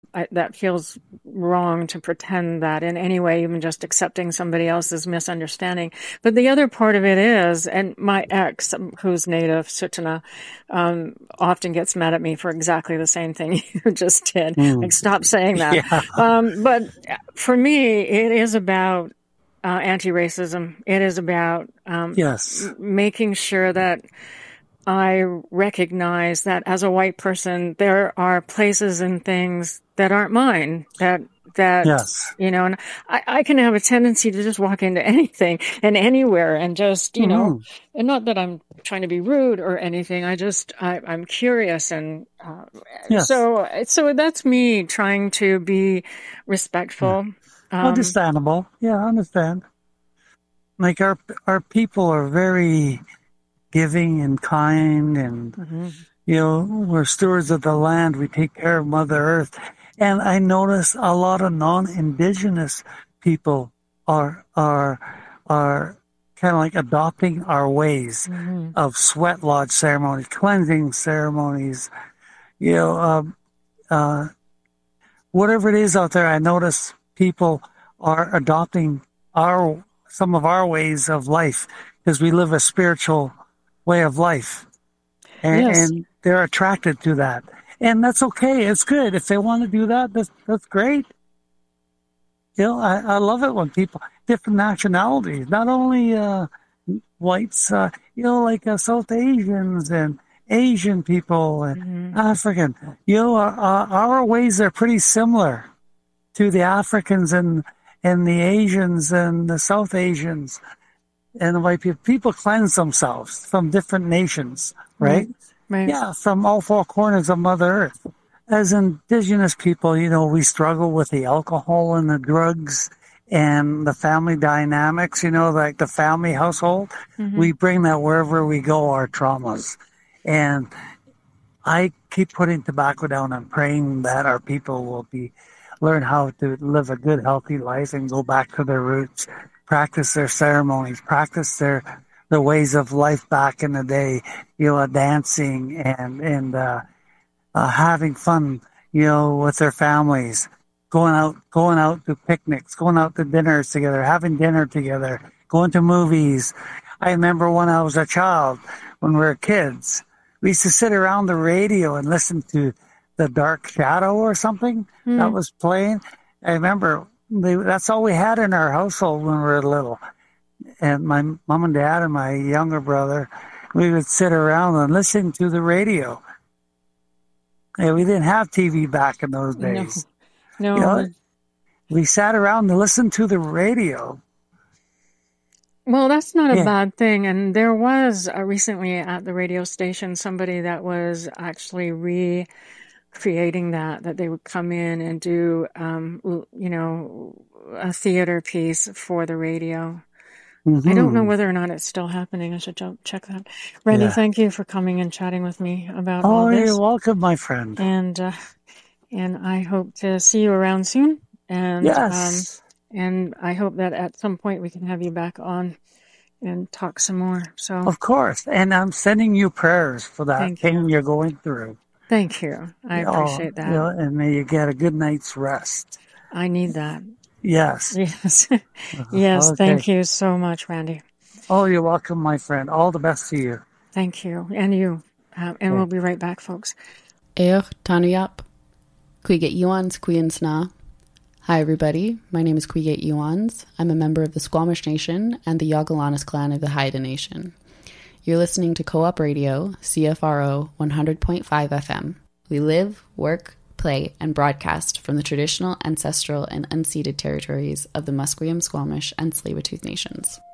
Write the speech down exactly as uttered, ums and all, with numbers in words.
I, that feels wrong to pretend that in any way, even just accepting somebody else's misunderstanding. But the other part of it is, and my ex, who's native, Sutana, um, often gets mad at me for exactly the same thing you just did. Mm. Like, stop saying that. Yeah. Um, but for me, it is about uh, anti-racism. It is about um, Yes. m- making sure that I recognize that as a white person, there are places and things that aren't mine, that, that, Yes. you know, and I, I can have a tendency to just walk into anything and anywhere and just, you know, Mm-hmm. and not that I'm trying to be rude or anything. I just, I, I'm curious. And, uh, Yes. so, so that's me trying to be Yeah. respectful. Um, Understandable. Yeah, I understand. Like our our people are very giving and kind, and mhm. you know, we're stewards of the land. We take care of Mother Earth. And I notice a lot of non-indigenous people are are are kind of like adopting our ways Mhm. of sweat lodge ceremonies, cleansing ceremonies. You know, uh, uh, whatever it is out there, I notice people are adopting our some of our ways of life because we live a spiritual way of life, and, Yes. and they're attracted to that, and that's okay. It's good if they want to do that. That's that's great. You know, I, I love it when people different nationalities, not only uh, whites, uh, you know, like uh, South Asians and Asian people and Mhm. African. You know, our, our our ways are pretty similar to the Africans and and the Asians and the South Asians and the white people. People cleanse themselves from different nations, Right. right? Right. Yeah, from all four corners of Mother Earth. As indigenous people, you know, we struggle with the alcohol and the drugs and the family dynamics, you know, like the family household. Mhm. We bring that wherever we go, our traumas. And I keep putting tobacco down and praying that our people will be learn how to live a good, healthy life and go back to their roots, practice their ceremonies, practice their the ways of life back in the day, you know, dancing and and uh, uh, having fun, you know, with their families, going out, going out to picnics, going out to dinners together, having dinner together, going to movies. I remember when I was a child, when we were kids, we used to sit around the radio and listen to The Dark Shadow or something that Mm. was playing. I remember they, that's all we had in our household when we were little. And my mom and dad and my younger brother, we would sit around and listen to the radio. Yeah, we didn't have T V back in those No. days. You No. know, we sat around and listened to the radio. Well, that's not a Yeah. bad thing. And there was uh, recently at the radio station somebody that was actually recreating that, that they would come in and do, um, l- you know, a theater piece for the radio. I don't know Mm-hmm. whether or not it's still happening. I should jo- check that. Randy, Yeah. thank you for coming and chatting with me about all Oh, you're this. welcome, my friend. And, uh, and I hope to see you around soon. And, um, Yes, and I hope that at some point we can have you back on and talk some more. So of course. And I'm sending you prayers for that thank you. thing you're going through. Thank you. I Oh, appreciate you that. know, and may you get a good night's rest. I need that. Yes. Yes. Yes. Okay. Thank you so much, Randy. Oh, you're welcome, my friend. All the best to you. Thank you. And you. Um, and Okay. we'll be right back, folks. Eoch Tanuyap. Quiget Yuans Quiensna. Hi, everybody. My name is Quiget Yuans. I'm a member of the Squamish Nation and the Yagalanis clan of the Haida Nation. You're listening to Co-op Radio, C F R O one hundred point five F M. We live, work, play, and broadcast from the traditional, ancestral, and unceded territories of the Musqueam, Squamish, and Tsleil-Waututh Nations.